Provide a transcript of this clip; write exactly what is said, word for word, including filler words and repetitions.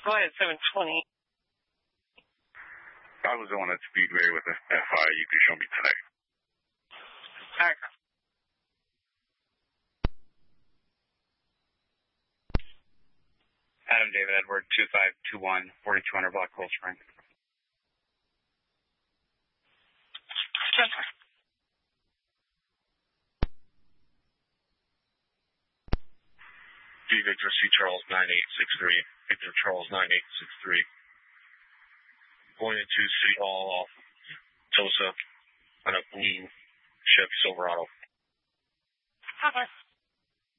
Go ahead, seven twenty. I was on at Speedway with a F I you could show me today. All right. Adam David Edward, two five two one, forty-two hundred block Cold Spring. D. Victor C. Charles nine eight six three. Victor Charles nine eight six three. Going into City Hall off Tosa on a blue Chevy Silverado. Okay.